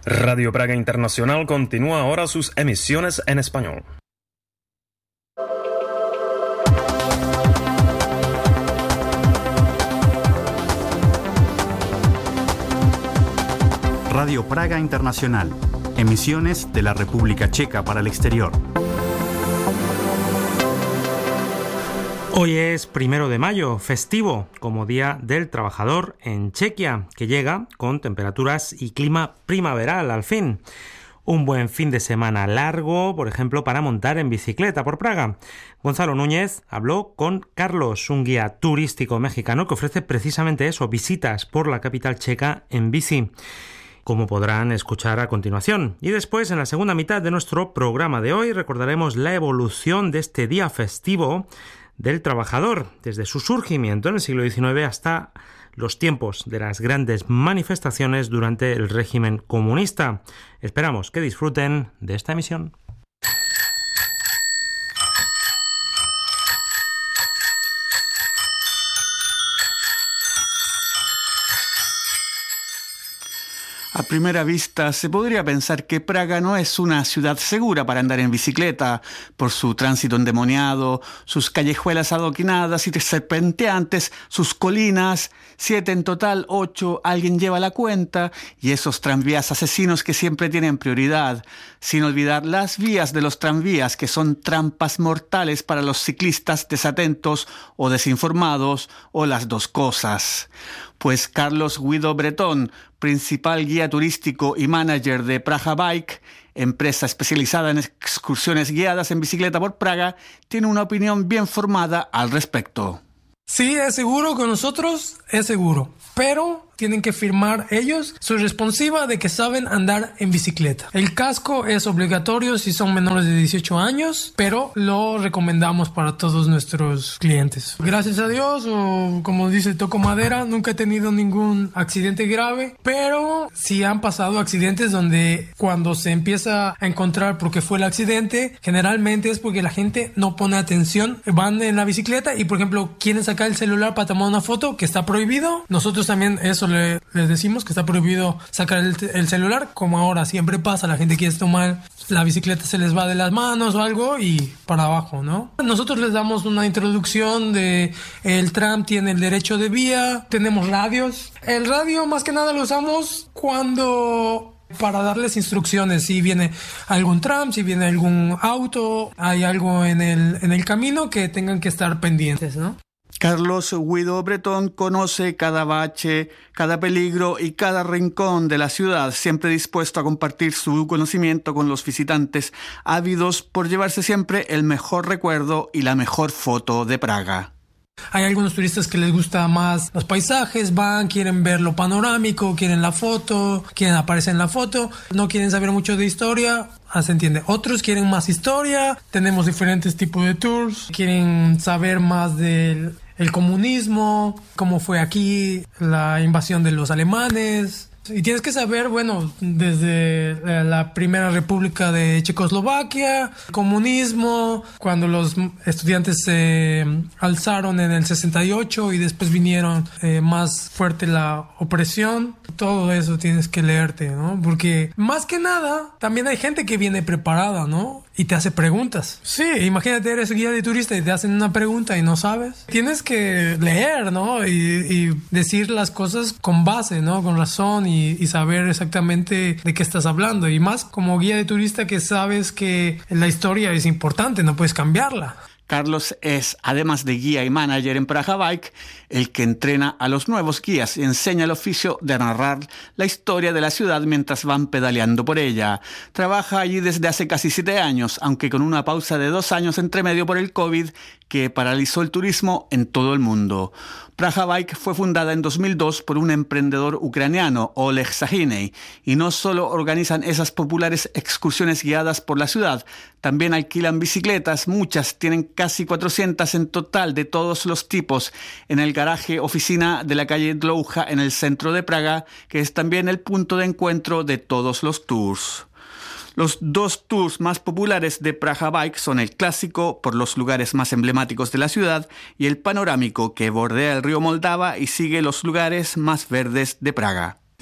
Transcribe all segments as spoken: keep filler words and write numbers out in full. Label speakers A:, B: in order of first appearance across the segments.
A: Radio Praga Internacional continúa ahora sus emisiones en español.
B: Radio Praga Internacional. Emisiones de la República Checa para el exterior.
C: Hoy es primero de mayo, festivo, como Día del Trabajador en Chequia, que llega con temperaturas y clima primaveral al fin. Un buen fin de semana largo, por ejemplo, para montar en bicicleta por Praga. Gonzalo Núñez habló con Carlos, un guía turístico mexicano que ofrece precisamente eso, visitas por la capital checa en bici, como podrán escuchar a continuación. Y después, en la segunda mitad de nuestro programa de hoy, recordaremos la evolución de este día festivo del trabajador, desde su surgimiento en el siglo diecinueve hasta los tiempos de las grandes manifestaciones durante el régimen comunista. Esperamos que disfruten de esta emisión.
D: A primera vista, se podría pensar que Praga no es una ciudad segura para andar en bicicleta, por su tránsito endemoniado, sus callejuelas adoquinadas y serpenteantes, sus colinas, siete en total, ocho, alguien lleva la cuenta, y esos tranvías asesinos que siempre tienen prioridad, sin olvidar las vías de los tranvías, que son trampas mortales para los ciclistas desatentos o desinformados, o las dos cosas. Pues Carlos Guido Bretón, principal guía turístico y manager de Praga Bike, empresa especializada en excursiones guiadas en bicicleta por Praga, tiene una opinión bien formada al respecto.
E: Sí, es seguro con nosotros, es seguro, pero tienen que firmar ellos su responsiva de que saben andar en bicicleta. El casco es obligatorio si son menores de dieciocho años, pero lo recomendamos para todos nuestros clientes. Gracias a Dios, o como dice, toco madera, nunca he tenido ningún accidente grave, pero sí han pasado accidentes donde cuando se empieza a encontrar por qué fue el accidente, generalmente es porque la gente no pone atención, van en la bicicleta y, por ejemplo, quieren sacar el celular para tomar una foto, que está prohibido. Nosotros también eso le, les decimos que está prohibido sacar el, el celular, como ahora siempre pasa, la gente quiere tomar la bicicleta, se les va de las manos o algo y para abajo, ¿no? Nosotros les damos una introducción de el tram tiene el derecho de vía, tenemos radios. El radio más que nada lo usamos cuando para darles instrucciones, si viene algún tram, si viene algún auto, hay algo en el, en el camino que tengan que estar pendientes, ¿no?
D: Carlos Guido Bretón conoce cada bache, cada peligro y cada rincón de la ciudad, siempre dispuesto a compartir su conocimiento con los visitantes, ávidos por llevarse siempre el mejor recuerdo y la mejor foto de Praga.
E: Hay algunos turistas que les gusta más los paisajes, van, quieren ver lo panorámico, quieren la foto, quieren aparecer en la foto, no quieren saber mucho de historia, ah, se entiende. Otros quieren más historia, tenemos diferentes tipos de tours, quieren saber más del el comunismo, cómo fue aquí la invasión de los alemanes. Y tienes que saber, bueno, desde la primera república de Checoslovaquia, comunismo, cuando los estudiantes se eh, alzaron en el sesenta y ocho y después vinieron eh, más fuerte la opresión. Todo eso tienes que leerte, ¿no? Porque más que nada, también hay gente que viene preparada, ¿no? Y te hace preguntas. Sí, imagínate, eres guía de turista y te hacen una pregunta y no sabes. Tienes que leer, ¿no? Y, y decir las cosas con base, ¿no? Con razón y, y saber exactamente de qué estás hablando. Y más como guía de turista que sabes que la historia es importante, no puedes cambiarla.
D: Carlos es, además de guía y manager en Praga Bike, el que entrena a los nuevos guías y enseña el oficio de narrar la historia de la ciudad mientras van pedaleando por ella. Trabaja allí desde hace casi siete años, aunque con una pausa de dos años entre medio por el COVID que paralizó el turismo en todo el mundo. Praga Bike fue fundada en dos mil dos por un emprendedor ucraniano, Oleg Sahiney, y no solo organizan esas populares excursiones guiadas por la ciudad, también alquilan bicicletas, muchas, tienen casi cuatrocientas en total de todos los tipos, en el garaje oficina de la calle Dlouha en el centro de Praga, que es también el punto de encuentro de todos los tours. Los dos tours más populares de Praga Bike son el clásico, por los lugares más emblemáticos de la ciudad, y el panorámico, que bordea el río Moldava y sigue los lugares más verdes de Praga.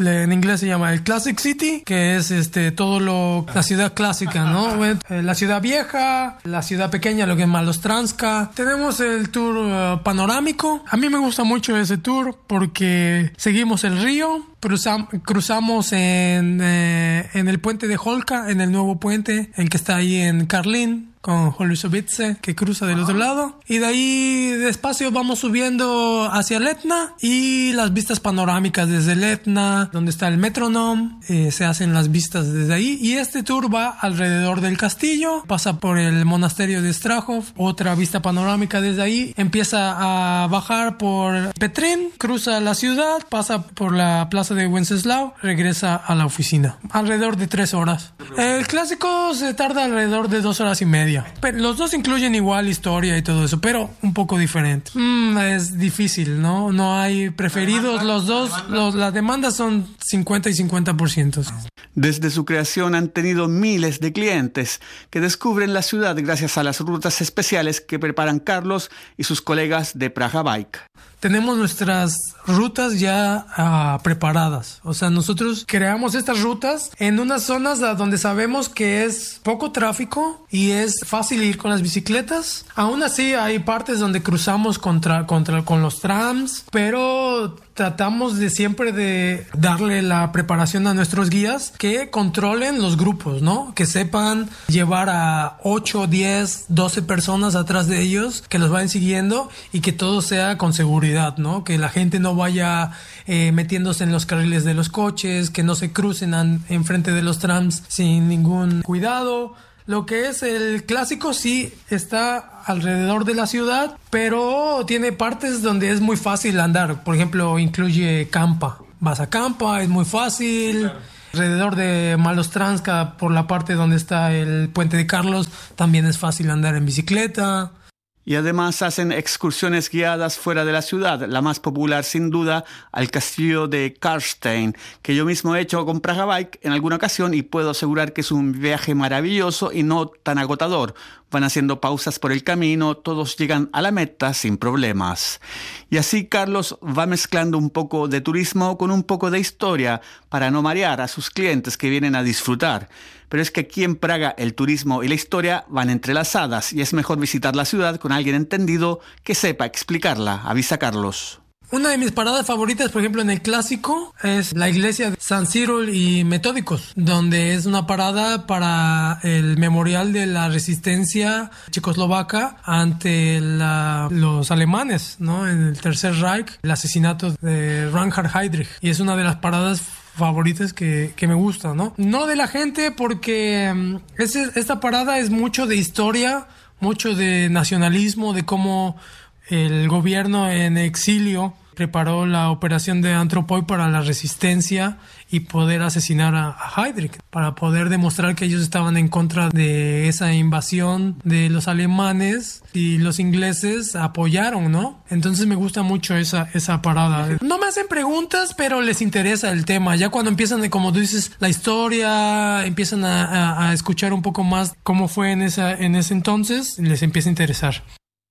E: En inglés se llama el Classic City, que es este todo lo la ciudad clásica, ¿no? Eh, la ciudad vieja, la ciudad pequeña, lo que es Malostranska. Tenemos el tour uh, panorámico. A mí me gusta mucho ese tour porque seguimos el río, cruzam, cruzamos en, eh, en el puente de Holka, en el nuevo puente, el que está ahí en Karlin, con Holusovice, que cruza del otro lado. Y de ahí despacio vamos subiendo hacia el Etna y las vistas panorámicas desde el Etna, donde está el Metronome, eh, se hacen las vistas desde ahí. Y este tour va alrededor del castillo, pasa por el monasterio de Strahov, otra vista panorámica desde ahí, empieza a bajar por Petrin, cruza la ciudad, pasa por la plaza de Wenceslao, regresa a la oficina. Alrededor de tres horas. El clásico se tarda alrededor de dos horas y media. Pero los dos incluyen igual historia y todo eso, pero un poco diferente. Mm, es difícil, ¿no? No hay preferidos. Los dos, los, las demandas son cincuenta y cincuenta por ciento.
D: Desde su creación han tenido miles de clientes que descubren la ciudad gracias a las rutas especiales que preparan Carlos y sus colegas de Praga Bike.
E: Tenemos nuestras rutas ya uh, preparadas. O sea, nosotros creamos estas rutas en unas zonas donde sabemos que es poco tráfico y es fácil ir con las bicicletas. Aún así, hay partes donde cruzamos contra, contra, con los trams, pero tratamos de siempre de darle la preparación a nuestros guías que controlen los grupos, ¿no? Que sepan llevar a ocho, diez, doce personas atrás de ellos, que los vayan siguiendo y que todo sea con seguridad, ¿no? Que la gente no vaya eh, metiéndose en los carriles de los coches, que no se crucen an, enfrente de los trams sin ningún cuidado. Lo que es el clásico sí está alrededor de la ciudad, pero tiene partes donde es muy fácil andar. Por ejemplo, incluye Campa. Vas a Campa, es muy fácil. Sí, claro. Alrededor de Malostranska, por la parte donde está el puente de Carlos, también es fácil andar en bicicleta.
D: Y además hacen excursiones guiadas fuera de la ciudad, la más popular sin duda al castillo de Karlstein, que yo mismo he hecho con Praga Bike en alguna ocasión y puedo asegurar que es un viaje maravilloso y no tan agotador. Van haciendo pausas por el camino, todos llegan a la meta sin problemas. Y así Carlos va mezclando un poco de turismo con un poco de historia para no marear a sus clientes que vienen a disfrutar. Pero es que aquí en Praga el turismo y la historia van entrelazadas y es mejor visitar la ciudad con alguien entendido que sepa explicarla, avisa Carlos.
E: Una de mis paradas favoritas, por ejemplo, en el clásico, es la iglesia de San Cyril y Metódicos, donde es una parada para el memorial de la resistencia checoslovaca ante la, los alemanes, ¿no? En el Tercer Reich, el asesinato de Reinhard Heydrich. Y es una de las paradas favoritas que, que me gusta, ¿no? No de la gente, porque es, esta parada es mucho de historia, mucho de nacionalismo, de cómo el gobierno en exilio preparó la operación de Antropoi para la resistencia y poder asesinar a, a Heydrich, para poder demostrar que ellos estaban en contra de esa invasión de los alemanes y los ingleses apoyaron, ¿no? Entonces me gusta mucho esa, esa parada. No me hacen preguntas, pero les interesa el tema. Ya cuando empiezan, como tú dices, la historia, empiezan a, a, a escuchar un poco más cómo fue en, esa, en ese entonces, les empieza a interesar.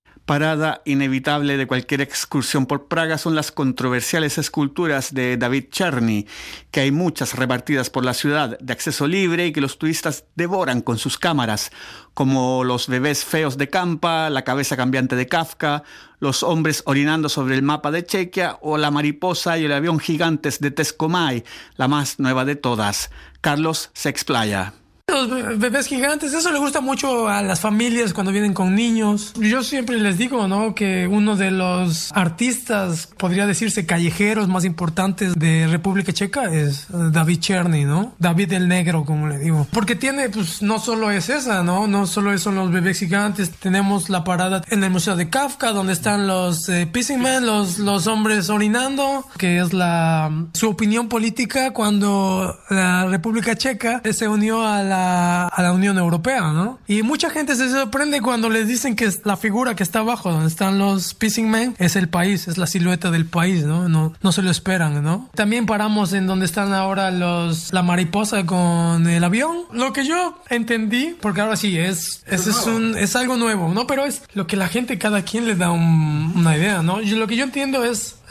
D: Parada inevitable de cualquier excursión por Praga son las controversiales esculturas de David Czerny, que hay muchas repartidas por la ciudad de acceso libre y que los turistas devoran con sus cámaras, como los bebés feos de Campa, la cabeza cambiante de Kafka, los hombres orinando sobre el mapa de Chequia o la mariposa y el avión gigantes de Tescomay, la más nueva de todas. Carlos se explaya.
E: Los bebés gigantes, eso le gusta mucho a las familias cuando vienen con niños. Yo siempre les digo, ¿no?, que uno de los artistas, podría decirse callejeros más importantes de República Checa es David Czerny, ¿no? David el Negro, como le digo. Porque tiene, pues, no solo es esa, ¿no? No solo son los bebés gigantes. Tenemos la parada en el Museo de Kafka, donde están los eh, Pissing Men, los, los hombres orinando, que es la su opinión política cuando la República Checa se unió a la a la Unión Europea, ¿no? Y mucha gente se sorprende cuando les dicen que la figura que está abajo, donde están los Pissing Men, es el país, es la silueta del país, ¿no? No, no se lo esperan, ¿no? También paramos en donde están ahora los la mariposa con el avión. Lo que yo entendí, porque ahora sí, es, es, es, un, es algo nuevo, ¿no? Pero es lo que la gente, cada quien le da un, una idea, ¿no? Y lo que yo entiendo es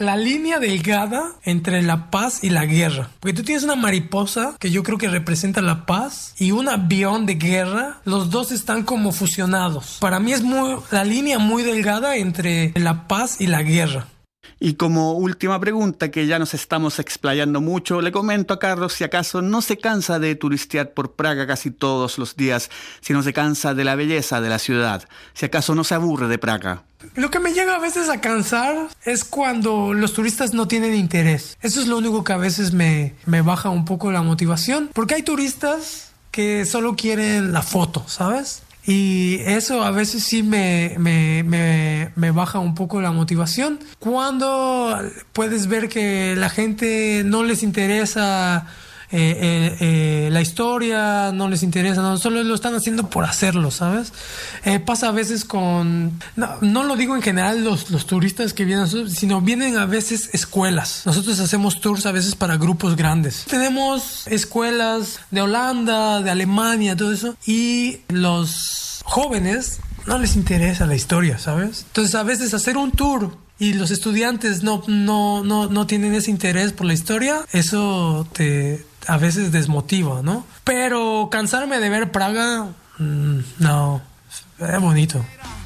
E: la línea delgada entre la paz y la guerra. Porque tú tienes una mariposa que yo creo que representa la paz y un avión de guerra. Los dos están como fusionados. Para mí es muy, la línea muy delgada entre la paz y la guerra.
D: Y como última pregunta, que ya nos estamos explayando mucho, le comento a Carlos si acaso no se cansa de turistear por Praga casi todos los días, si no se cansa de la belleza de la ciudad, si acaso no se aburre de Praga.
E: Lo que me llega a veces a cansar es cuando los turistas no tienen interés. Eso es lo único que a veces me, me baja un poco la motivación, porque hay turistas que solo quieren la foto, ¿sabes? Y eso a veces sí me, me, me, me baja un poco la motivación. Cuando puedes ver que la gente no les interesa eh, eh, eh, la historia, no les interesa, no, solo lo están haciendo por hacerlo, ¿sabes? Eh, pasa a veces con... No, no lo digo en general los, los turistas que vienen, sino vienen a veces escuelas. Nosotros hacemos tours a veces para grupos grandes. Tenemos escuelas de Holanda, de Alemania, todo eso, y los jóvenes no les interesa la historia, ¿sabes? Entonces a veces hacer un tour y los estudiantes no, no, no, no tienen ese interés por la historia, eso te a veces desmotiva, ¿no? Pero cansarme de ver Praga, mmm, no, es bonito.